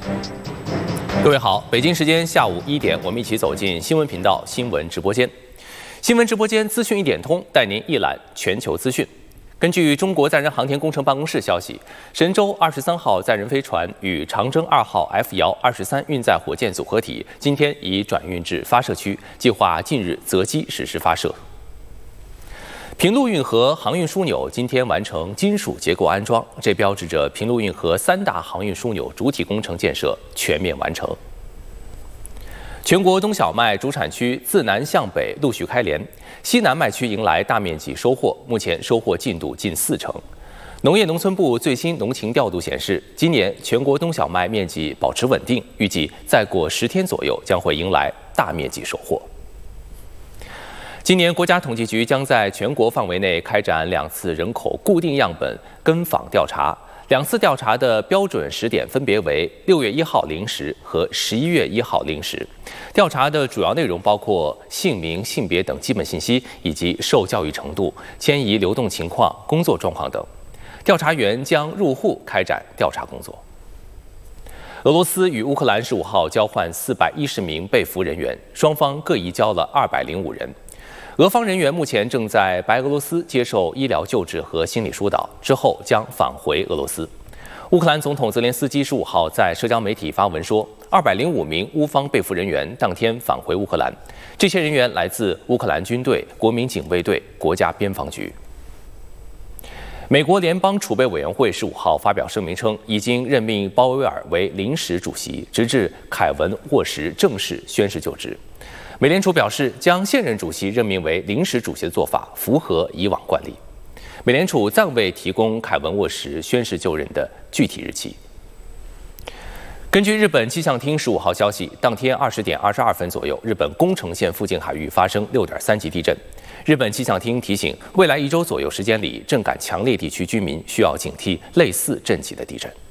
各位好，北京时间下午1点，我们一起走进新闻频道新闻直播间。新闻直播间资讯一点通，带您一览全球资讯。根据中国载人航天工程办公室消息，神舟23号载人飞船与长征2号 F-23运载火箭组合体今天已转运至发射区，计划近日择机实施发射。平陆运河航运枢纽今天完成金属结构安装，这标志着平陆运河3大航运枢纽主体工程建设全面完成。全国冬小麦主产区自南向北陆续开镰，西南麦区迎来大面积收获，目前收获进度近40%。农业农村部最新农情调度显示，今年全国冬小麦面积保持稳定，预计再过10天左右将会迎来大面积收获。今年，国家统计局将在全国范围内开展2次人口固定样本跟访调查，2次调查的标准时点分别为6月1号0时和11月1号0时。调查的主要内容包括姓名、性别等基本信息，以及受教育程度、迁移流动情况、工作状况等。调查员将入户开展调查工作。俄罗斯与乌克兰15号交换410名被俘人员，双方各移交了205人。俄方人员目前正在白俄罗斯接受医疗救治和心理疏导，之后将返回俄罗斯。乌克兰总统泽连斯基15号在社交媒体发文说，205名乌方被俘人员当天返回乌克兰，这些人员来自乌克兰军队、国民警卫队、国家边防局。美国联邦储备委员会15号发表声明称，已经任命鲍威尔为临时主席，直至凯文沃什正式宣誓就职。美联储表示，将现任主席任命为临时主席的做法符合以往惯例。美联储暂未提供凯文沃什宣誓就任的具体日期。根据日本气象厅15号消息，当天20点22分左右，日本宫城县附近海域发生6.3级地震。日本气象厅提醒，未来1周左右时间里，震感强烈地区居民需要警惕类似震级的地震。